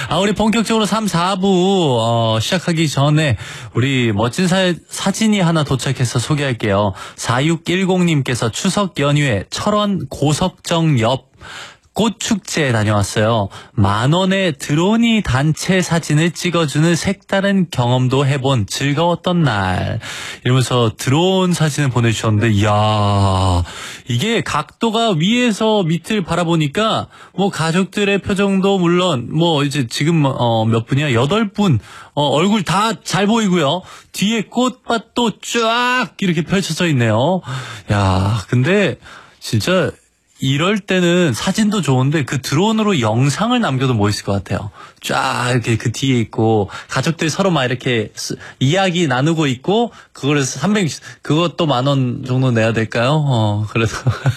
우리 본격적으로 3, 4부 시작하기 전에 우리 멋진 사진이 하나 도착해서 소개할게요. 4610님께서 추석 연휴에 철원 고석정 옆 꽃축제에 다녀왔어요. 10,000원의 드론이 단체 사진을 찍어주는 색다른 경험도 해본 즐거웠던 날. 이러면서 드론 사진을 보내주셨는데, 이야, 이게 각도가 위에서 밑을 바라보니까 뭐 가족들의 표정도 물론 뭐 이제 지금 몇 분이야? 8분 얼굴 다 잘 보이고요. 뒤에 꽃밭도 쫙 이렇게 펼쳐져 있네요. 야, 근데 진짜 이럴 때는 사진도 좋은데 그 드론으로 영상을 남겨도 멋있을 것 같아요. 쫙 이렇게 그 뒤에 있고 가족들이 서로 막 이렇게 이야기 나누고 있고 그거를 그것도 10,000원 정도 내야 될까요? 그래도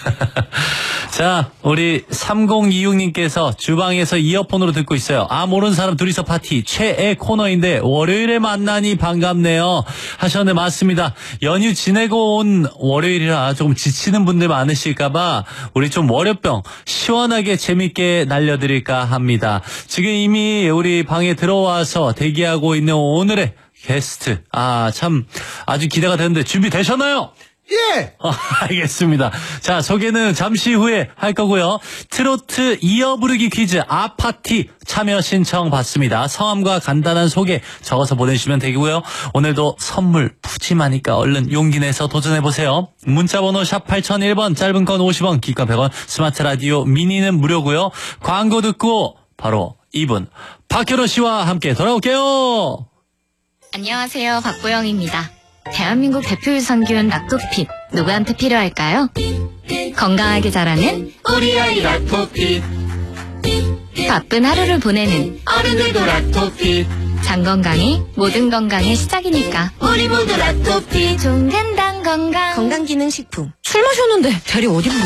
자, 우리 3026님께서 주방에서 이어폰으로 듣고 있어요. 모르는 사람 둘이서 파티 최애 코너인데 월요일에 만나니 반갑네요 하셨는데, 맞습니다. 연휴 지내고 온 월요일이라 조금 지치는 분들 많으실까봐 우리 좀 월요병 시원하게 재밌게 날려드릴까 합니다. 지금 이미 우리 방에 들어와서 대기하고 있는 오늘의 게스트, 참 아주 기대가 되는데 준비되셨나요? 예! 알겠습니다. 자, 소개는 잠시 후에 할 거고요. 트로트 이어 부르기 퀴즈 아파티 참여 신청 받습니다. 성함과 간단한 소개 적어서 보내주시면 되고요. 오늘도 선물 푸짐하니까 얼른 용기 내서 도전해보세요. 문자번호 샵 8001번, 짧은 건 50원, 기가 100원, 스마트 라디오 미니는 무료고요. 광고 듣고 바로 이분 박현호 씨와 함께 돌아올게요. 안녕하세요, 박보영입니다. 대한민국 대표 유산균 락토핏, 누구한테 필요할까요? 건강하게 자라는 우리 아이 락토핏, 바쁜 하루를 보내는 어른들도 락토핏, 장 건강이 모든 건강의 시작이니까 우리 모두 락토핏. 종근당 건강기능식품. 술 마셨는데 대리 어디